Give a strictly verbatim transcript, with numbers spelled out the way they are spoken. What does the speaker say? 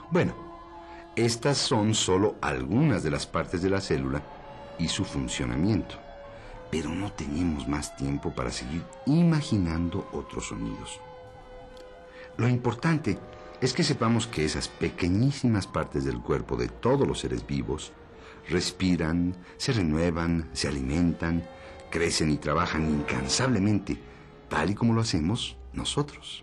Bueno, estas son solo algunas de las partes de la célula y su funcionamiento. Pero no tenemos más tiempo para seguir imaginando otros sonidos. Lo importante es que sepamos que esas pequeñísimas partes del cuerpo de todos los seres vivos respiran, se renuevan, se alimentan, crecen y trabajan incansablemente, tal y como lo hacemos nosotros.